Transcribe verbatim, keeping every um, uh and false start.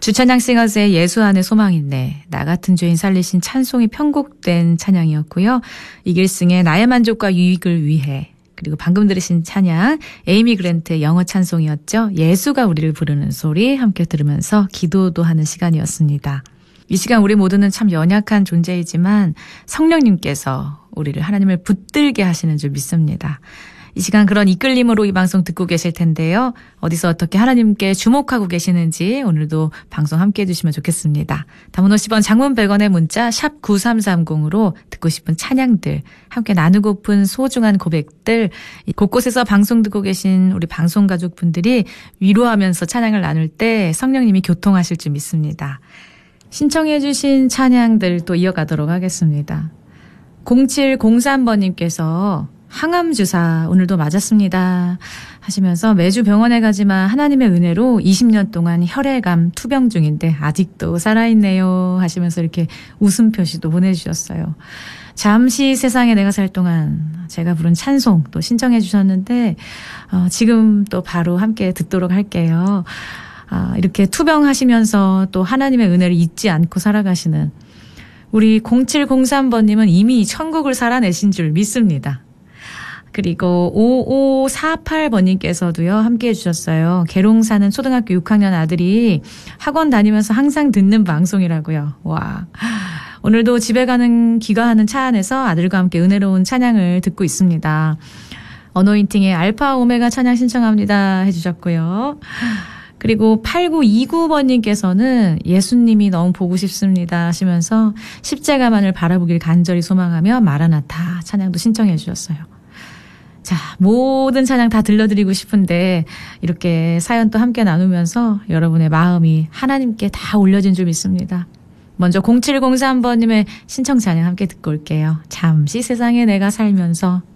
주찬양 싱어스의 예수 안에 소망 있네. 나 같은 죄인 살리신 찬송이 편곡된 찬양이었고요. 이길승의 나의 만족과 유익을 위해, 그리고 방금 들으신 찬양 에이미 그랜트의 영어 찬송이었죠. 예수가 우리를 부르는 소리 함께 들으면서 기도도 하는 시간이었습니다. 이 시간 우리 모두는 참 연약한 존재이지만 성령님께서 우리를 하나님을 붙들게 하시는 줄 믿습니다. 이 시간 그런 이끌림으로 이 방송 듣고 계실 텐데요. 어디서 어떻게 하나님께 주목하고 계시는지 오늘도 방송 함께 해주시면 좋겠습니다. 단문 오십 원, 장문 백 원의 문자 샵 구삼삼공으로 듣고 싶은 찬양들, 함께 나누고픈 소중한 고백들, 곳곳에서 방송 듣고 계신 우리 방송 가족분들이 위로하면서 찬양을 나눌 때 성령님이 교통하실 줄 믿습니다. 신청해 주신 찬양들 또 이어가도록 하겠습니다. 공칠공삼 번님께서 항암주사 오늘도 맞았습니다 하시면서 매주 병원에 가지만 하나님의 은혜로 이십 년 동안 혈액암 투병 중인데 아직도 살아있네요 하시면서 이렇게 웃음 표시도 보내주셨어요. 잠시 세상에 내가 살 동안 제가 부른 찬송 또 신청해 주셨는데 어, 지금 또 바로 함께 듣도록 할게요. 아, 이렇게 투병하시면서 또 하나님의 은혜를 잊지 않고 살아가시는 우리 공칠공삼 번님은 이미 천국을 살아내신 줄 믿습니다. 그리고 오오사팔 번님께서도요, 함께 해주셨어요. 계룡 사는 초등학교 육 학년 아들이 학원 다니면서 항상 듣는 방송이라고요. 와. 오늘도 집에 가는 귀가하는 차 안에서 아들과 함께 은혜로운 찬양을 듣고 있습니다. 어노인팅의 알파 오메가 찬양 신청합니다 해주셨고요. 그리고 팔구이구 번님께서는 예수님이 너무 보고 싶습니다 하시면서 십자가만을 바라보길 간절히 소망하며 마라나타 찬양도 신청해 주셨어요. 자, 모든 찬양 다 들려드리고 싶은데 이렇게 사연 또 함께 나누면서 여러분의 마음이 하나님께 다 올려진 줄 믿습니다. 먼저 공칠공삼 번님의 신청 찬양 함께 듣고 올게요. 잠시 세상에 내가 살면서.